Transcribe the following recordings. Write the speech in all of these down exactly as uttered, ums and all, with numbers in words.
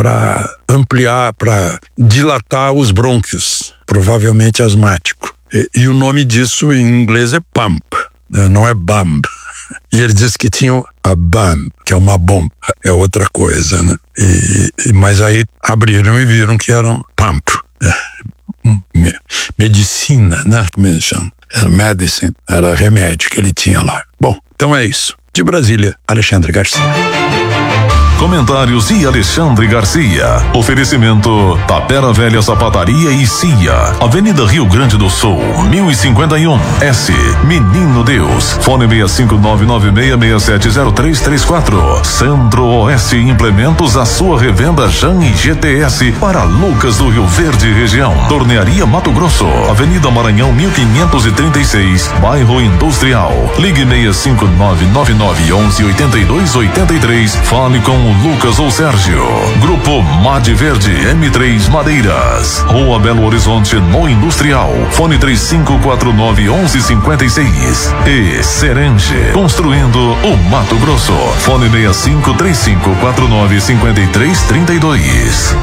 para ampliar, para dilatar os brônquios, provavelmente asmático. E, e o nome disso em inglês é pump, né? Não é bump. E ele disse que tinha a bump, que é uma bomba, é outra coisa, né? E, e, mas aí abriram e viram que era um pump. É, medicina, né? Como eles chamam? Era medicine, era remédio que ele tinha lá. Bom, então é isso. De Brasília, Alexandre Garcia. Comentários de Alexandre Garcia. Oferecimento Tapera Velha Sapataria e C I A. Avenida Rio Grande do Sul, mil e cinquenta e um. S. Menino Deus. Fone seis cinco nove nove seis seis sete zero três três quatro. Centro-Oeste Implementos, a sua revenda Jan e G T S para Lucas do Rio Verde região. Tornearia Mato Grosso. Avenida Maranhão mil quinhentos e trinta e seis. Bairro Industrial. Ligue seis cinco nove nove nove onze oitenta e dois oitenta e três. Fale com Lucas ou Sérgio. Grupo Made Verde M três Madeiras. Rua Belo Horizonte no Industrial. Fone três cinco quatro nove onze cinquenta e seis. E Serenge. Construindo o Mato Grosso. Fone seis cinco três cinco quatro nove cinco três três dois.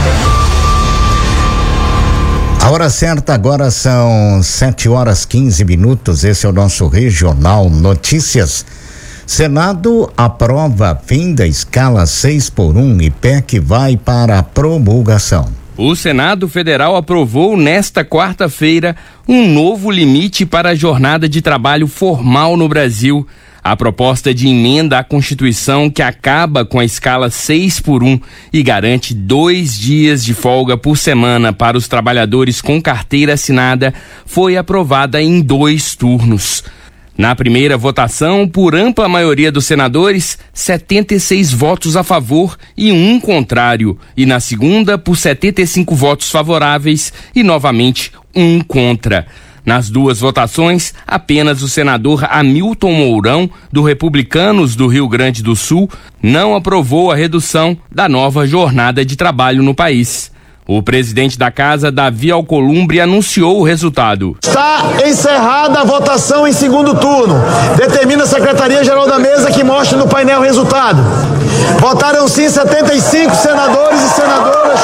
A hora certa agora são sete horas quinze minutos. Esse é o nosso Regional Notícias. Senado aprova fim da escala seis por um e P E C vai para a promulgação. O Senado Federal aprovou nesta quarta-feira um novo limite para a jornada de trabalho formal no Brasil. A proposta de emenda à Constituição, que acaba com a escala seis por um e garante dois dias de folga por semana para os trabalhadores com carteira assinada, foi aprovada em dois turnos. Na primeira votação, por ampla maioria dos senadores, setenta e seis votos a favor e um contrário. E na segunda, por setenta e cinco votos favoráveis e, novamente, um contra. Nas duas votações, apenas o senador Hamilton Mourão, do Republicanos do Rio Grande do Sul, não aprovou a redução da nova jornada de trabalho no país. O presidente da casa, Davi Alcolumbre, anunciou o resultado. Está encerrada a votação em segundo turno. Determina a Secretaria-Geral da Mesa que mostre no painel o resultado. Votaram sim setenta e cinco senadores e senadoras.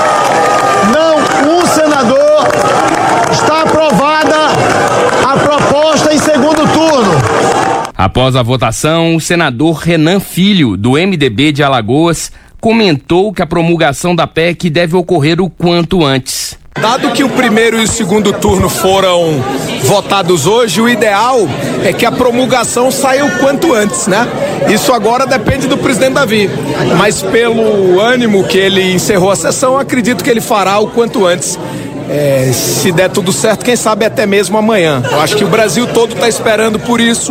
Não, um senador. Está aprovada a proposta em segundo turno. Após a votação, o senador Renan Filho, do M D B de Alagoas, comentou que a promulgação da P E C deve ocorrer o quanto antes. Dado que o primeiro e o segundo turno foram votados hoje, o ideal é que a promulgação saia o quanto antes, né? Isso agora depende do presidente Davi, mas pelo ânimo que ele encerrou a sessão, acredito que ele fará o quanto antes. É, se der tudo certo, quem sabe até mesmo amanhã. Eu acho que o Brasil todo está esperando por isso.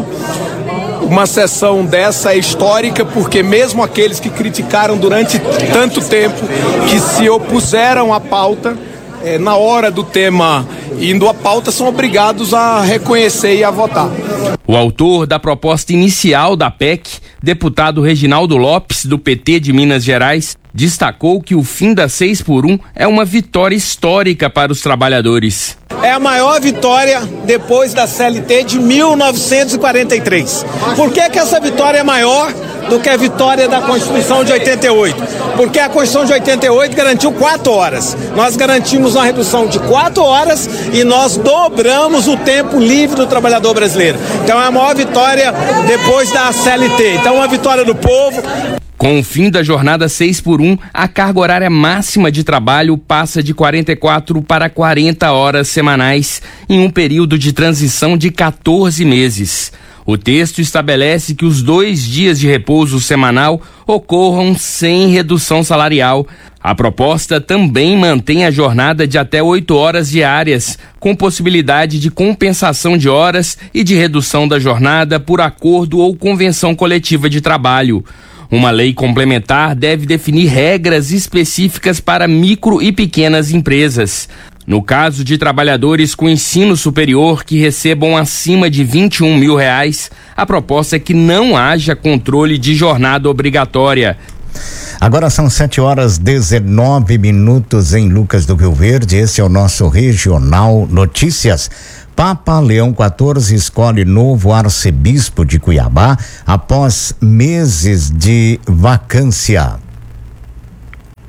Uma sessão dessa é histórica, porque mesmo aqueles que criticaram durante tanto tempo, que se opuseram à pauta, é, na hora do tema indo à pauta, são obrigados a reconhecer e a votar. O autor da proposta inicial da P E C, deputado Reginaldo Lopes, do P T de Minas Gerais, destacou que o fim da seis por um é uma vitória histórica para os trabalhadores. É a maior vitória depois da C L T de mil novecentos e quarenta e três. Por que que essa vitória é maior do que a vitória da Constituição de oitenta e oito? Porque a Constituição de oitenta e oito garantiu quatro horas. Nós garantimos uma redução de quatro horas e nós dobramos o tempo livre do trabalhador brasileiro. Então é a maior vitória depois da C L T. Então é uma vitória do povo. Com o fim da jornada seis por um, a carga horária máxima de trabalho passa de quarenta e quatro para quarenta horas semanais em um período de transição de quatorze meses. O texto estabelece que os dois dias de repouso semanal ocorram sem redução salarial. A proposta também mantém a jornada de até oito horas diárias, com possibilidade de compensação de horas e de redução da jornada por acordo ou convenção coletiva de trabalho. Uma lei complementar deve definir regras específicas para micro e pequenas empresas. No caso de trabalhadores com ensino superior que recebam acima de vinte e um mil reais, a proposta é que não haja controle de jornada obrigatória. Agora são sete horas dezenove minutos em Lucas do Rio Verde. Esse é o nosso Regional Notícias. Papa Leão quatorze escolhe novo arcebispo de Cuiabá após meses de vacância.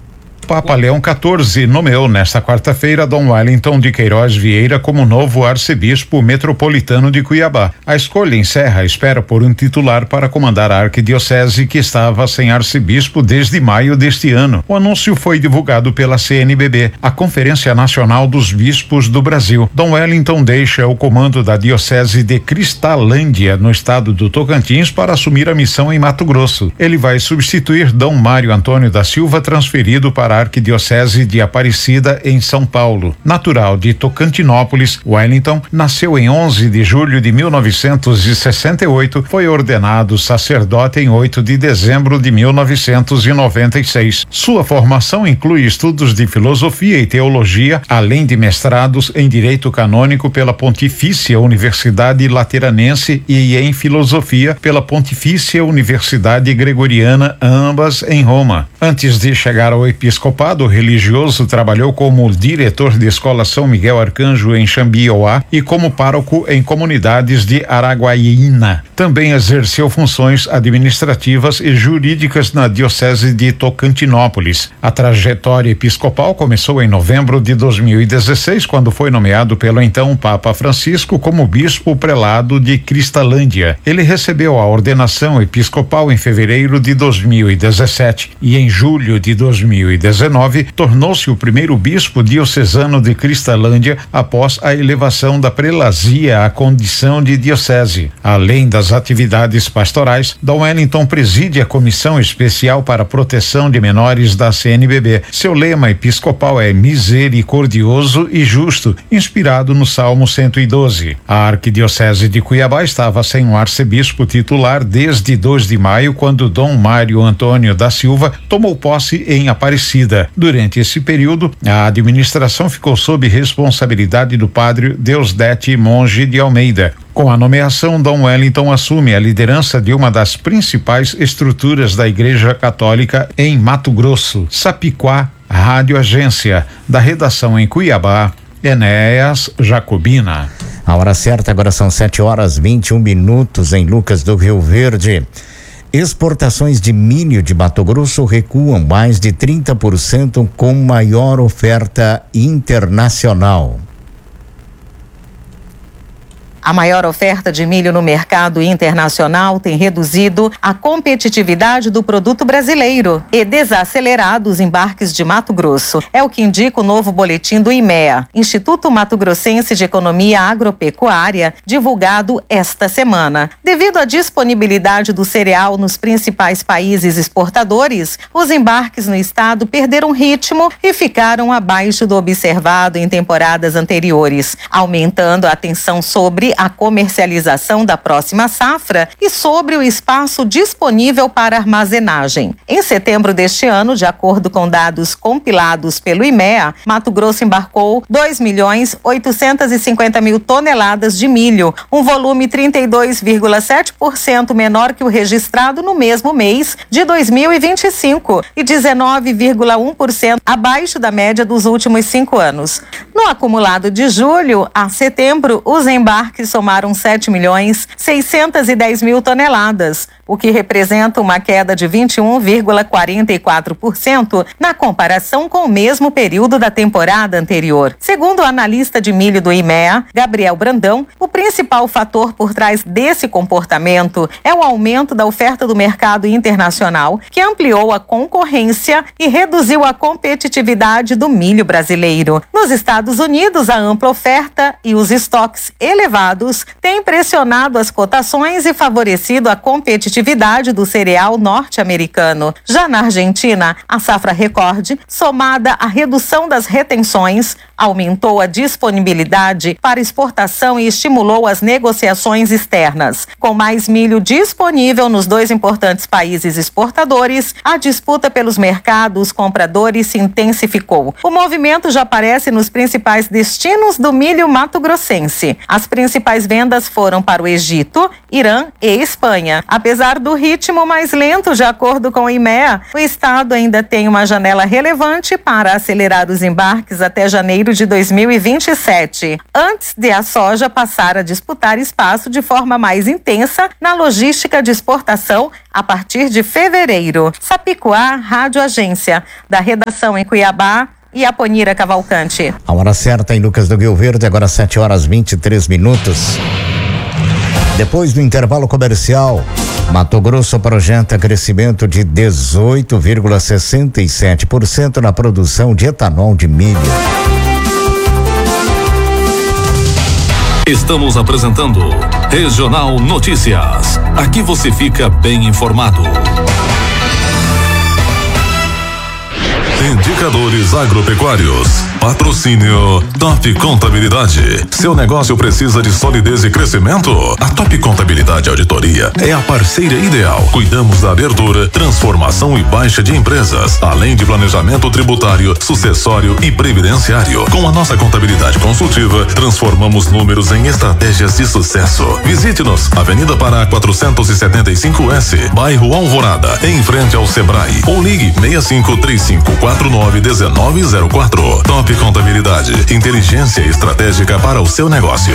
Papa Leão quatorze nomeou nesta quarta-feira Dom Wellington de Queiroz Vieira como novo arcebispo metropolitano de Cuiabá. A escolha encerra a espera por um titular para comandar a arquidiocese, que estava sem arcebispo desde maio deste ano. O anúncio foi divulgado pela C N B B, a Conferência Nacional dos Bispos do Brasil. Dom Wellington deixa o comando da diocese de Cristalândia, no estado do Tocantins, para assumir a missão em Mato Grosso. Ele vai substituir Dom Mário Antônio da Silva, transferido para a arquidiocese de Aparecida, em São Paulo. Natural de Tocantinópolis, Wellington nasceu em onze de julho de mil novecentos e sessenta e oito, foi ordenado sacerdote em oito de dezembro de mil novecentos e noventa e seis. Sua formação inclui estudos de filosofia e teologia, além de mestrados em direito canônico pela Pontifícia Universidade Lateranense e em filosofia pela Pontifícia Universidade Gregoriana, ambas em Roma. Antes de chegar ao episcopado, o religioso trabalhou como diretor de escola São Miguel Arcanjo em Xambioá e como pároco em comunidades de Araguaína. Também exerceu funções administrativas e jurídicas na diocese de Tocantinópolis. A trajetória episcopal começou em novembro de dois mil e dezesseis, quando foi nomeado pelo então Papa Francisco como bispo prelado de Cristalândia. Ele recebeu a ordenação episcopal em fevereiro de dois mil e dezessete e em julho de dois mil e dezenove tornou-se o primeiro bispo diocesano de Cristalândia após a elevação da prelazia à condição de diocese. Além das atividades pastorais, Dom Wellington preside a Comissão Especial para a Proteção de Menores da C N B B. Seu lema episcopal é misericordioso e justo, inspirado no Salmo cento e doze. A arquidiocese de Cuiabá estava sem um arcebispo titular desde dois de maio, quando Dom Mário Antônio da Silva tomou posse em Aparecida. Durante esse período, a administração ficou sob responsabilidade do padre Deusdete Monge de Almeida. Com a nomeação, Dom Wellington assume a liderança de uma das principais estruturas da Igreja Católica em Mato Grosso. Sapiquá, Rádio Agência, da redação em Cuiabá, Enéas Jacobina. A hora certa agora são sete horas vinte e um minutos em Lucas do Rio Verde. Exportações de milho de Mato Grosso recuam mais de trinta por cento com maior oferta internacional. A maior oferta de milho no mercado internacional tem reduzido a competitividade do produto brasileiro e desacelerado os embarques de Mato Grosso. É o que indica o novo boletim do I M E A, Instituto Mato Grossense de Economia Agropecuária, divulgado esta semana. Devido à disponibilidade do cereal nos principais países exportadores, os embarques no estado perderam ritmo e ficaram abaixo do observado em temporadas anteriores, aumentando a atenção sobre a comercialização da próxima safra e sobre o espaço disponível para armazenagem. Em setembro deste ano, de acordo com dados compilados pelo I M E A, Mato Grosso embarcou dois milhões oitocentos e cinquenta mil toneladas de milho, um volume trinta e dois vírgula sete por cento menor que o registrado no mesmo mês de dois mil e vinte e cinco e dezenove vírgula um por cento abaixo da média dos últimos cinco anos. No acumulado de julho a setembro, os embarques somaram sete milhões seiscentos e dez mil toneladas, o que representa uma queda de vinte e um vírgula quarenta e quatro por cento na comparação com o mesmo período da temporada anterior. Segundo o analista de milho do I M E A, Gabriel Brandão, o principal fator por trás desse comportamento é o aumento da oferta do mercado internacional, que ampliou a concorrência e reduziu a competitividade do milho brasileiro. Nos Estados Unidos, a ampla oferta e os estoques elevados têm pressionado as cotações e favorecido a competitividade do cereal norte-americano. Já na Argentina, a safra recorde, somada à redução das retenções, aumentou a disponibilidade para exportação e estimulou as negociações externas. Com mais milho disponível nos dois importantes países exportadores, a disputa pelos mercados compradores se intensificou. O movimento já aparece nos principais destinos do milho mato-grossense. As principais vendas foram para o Egito, Irã e Espanha. Apesar do ritmo mais lento, de acordo com o I M E A, o estado ainda tem uma janela relevante para acelerar os embarques até janeiro fevereiro de dois mil e vinte e sete, antes de a soja passar a disputar espaço de forma mais intensa na logística de exportação a partir de fevereiro. Sapicoá, Rádio Agência, da redação em Cuiabá, e a Ponira Cavalcante. A hora certa em Lucas do Rio Verde, agora sete horas e vinte e três minutos. Depois do intervalo comercial, Mato Grosso projeta crescimento de dezoito vírgula sessenta e sete por cento na produção de etanol de milho. Estamos apresentando Regional Notícias. Aqui você fica bem informado. Indicadores agropecuários. Patrocínio Top Contabilidade. Seu negócio precisa de solidez e crescimento? A Top Contabilidade Auditoria é a parceira ideal. Cuidamos da abertura, transformação e baixa de empresas, além de planejamento tributário, sucessório e previdenciário. Com a nossa contabilidade consultiva, transformamos números em estratégias de sucesso. Visite-nos, Avenida Pará quatrocentos e setenta e cinco S, bairro Alvorada, em frente ao Sebrae. Ou ligue seis cinco três cinco quatro nove um nove zero quatro. Top Contabilidade, inteligência estratégica para o seu negócio.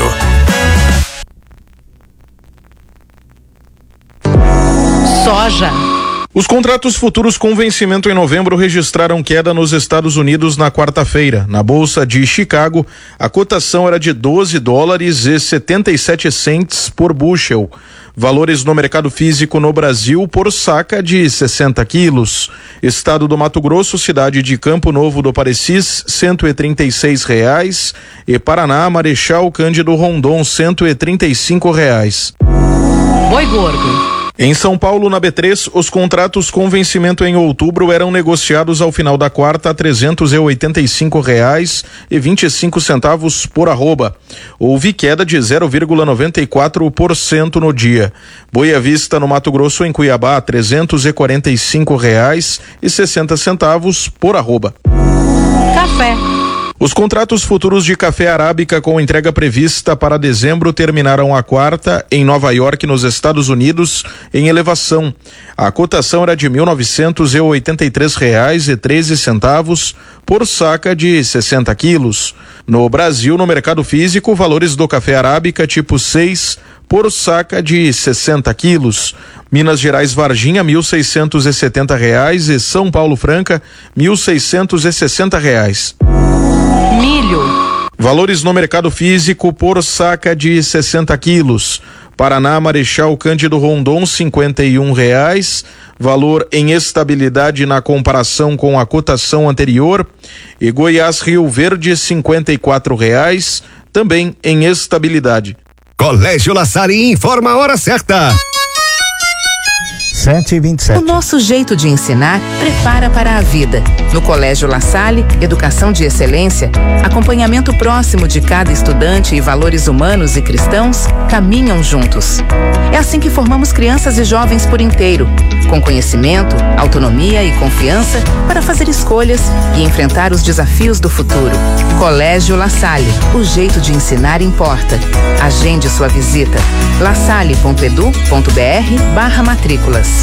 Soja. Os contratos futuros com vencimento em novembro registraram queda nos Estados Unidos na quarta-feira. Na Bolsa de Chicago, a cotação era de doze dólares e setenta e sete centes por bushel. Valores no mercado físico no Brasil por saca de sessenta quilos. Estado do Mato Grosso, cidade de Campo Novo do Parecis, cento e trinta e seis reais. E Paraná, Marechal Cândido Rondon, cento e trinta e cinco reais. Boi gordo. Em São Paulo, na B três, os contratos com vencimento em outubro eram negociados ao final da quarta a trezentos e oitenta e cinco reais e vinte e cinco centavos por arroba. Houve queda de zero vírgula noventa e quatro por cento no dia. Boi à vista no Mato Grosso, em Cuiabá, trezentos e quarenta e cinco reais e sessenta centavos por arroba. Café. Os contratos futuros de café arábica com entrega prevista para dezembro terminaram a quarta em Nova York, nos Estados Unidos, em elevação. A cotação era de mil novecentos e oitenta e três reais e treze centavos por saca de sessenta quilos. No Brasil, no mercado físico, valores do café arábica tipo seis por saca de sessenta quilos. Minas Gerais Varginha, mil seiscentos e setenta reais e São Paulo Franca, mil seiscentos e sessenta reais. Milho. Valores no mercado físico por saca de sessenta quilos. Paraná, Marechal Cândido Rondon, cinquenta e um reais. Valor em estabilidade na comparação com a cotação anterior. E Goiás, Rio Verde, cinquenta e quatro reais, também em estabilidade. Colégio La Salle informa a hora certa. sete e vinte e sete. O nosso jeito de ensinar prepara para a vida. No Colégio La Salle, educação de excelência, acompanhamento próximo de cada estudante e valores humanos e cristãos caminham juntos. É assim que formamos crianças e jovens por inteiro, com conhecimento, autonomia e confiança para fazer escolhas e enfrentar os desafios do futuro. Colégio La Salle, o jeito de ensinar importa. Agende sua visita. lasalle ponto edu ponto br barra matrículas.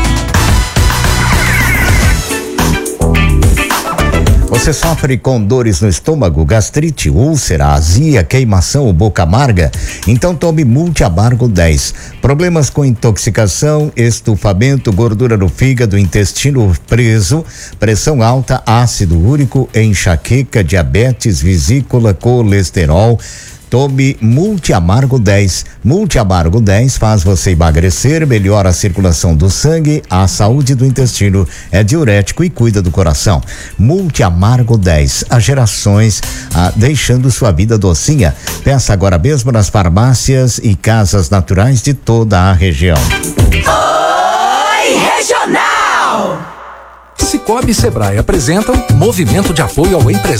Você sofre com dores no estômago, gastrite, úlcera, azia, queimação ou boca amarga? Então tome Multiamargo dez. Problemas com intoxicação, estufamento, gordura no fígado, intestino preso, pressão alta, ácido úrico, enxaqueca, diabetes, vesícula, colesterol. Tome Multiamargo dez. Multiamargo dez faz você emagrecer, melhora a circulação do sangue, a saúde do intestino, é diurético e cuida do coração. Multiamargo dez, há gerações ah, deixando sua vida docinha. Peça agora mesmo nas farmácias e casas naturais de toda a região. Oi, Regional! Cicobi e Sebrae apresentam Movimento de Apoio ao Empresário.